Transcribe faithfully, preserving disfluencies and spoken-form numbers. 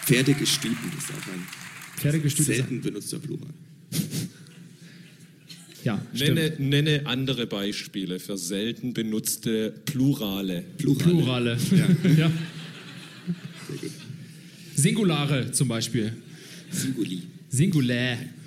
Pferdegestüten ist auch ein Pferdegestüte selten benutzter Plural. Ja, nenne, nenne andere Beispiele für selten benutzte Plurale. Plurale. Plurale. Ja. Ja. Sehr gut. Singulare zum Beispiel. Singuli. Singulär.